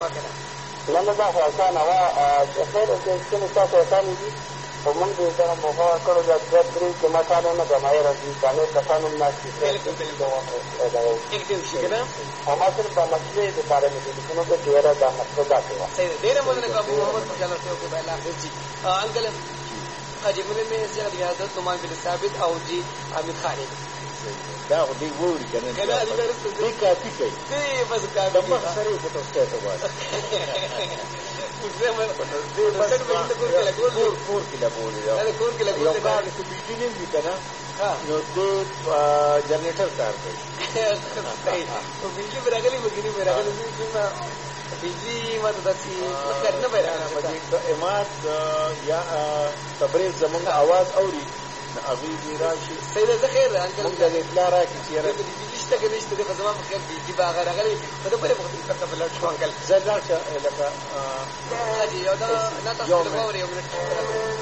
لما ضعف أسانا وخير كنت تاسو أساني دي ومن دي سنة مخوة كرو جات دري كما كانوا نجمعيرا دي كانوا كسانوا الناس اكتب شي كده وما صرف مسئلة دي بارے میں دي كنو کو جوڑا دا مسئلہ دا سوا دیر مدن کا ابو محمد مجالر سے کو پہلا جی انکل جملے میں سے ریاضت نعمان بن ثابت او جی عامر خالد دا دې ووري کنه کله دې درته دې کافي کوي دې بس کافي د مخ سره په تاسو ته وایي دې بس کور کې لګول دا کور کې لګول یو کار چې بجلی وي کنه نو دې جنریټر کار کوي او بجلی برغلي بجلی برغلي بجلی ما ته داسي نه برغلي امات یا تبریز زمونږ आवाज اوري أغيب راشي سيدة خير أنكل ممكن يطلع راكي سيارة بيجيش تكنيش تدي فزمان مكان بيجي بقى غير فده بره مختلف كذا في الأرض أنكل زاد راكي لك هذه يودا ناتس في الغوري